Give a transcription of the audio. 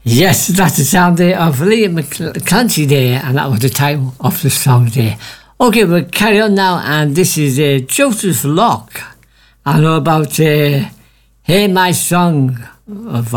Yes, that's the sound there of Liam Clancy there, and that was the title of the song there. Okay, we'll carry on now, and this is Joseph Locke. I know about Hear My Song of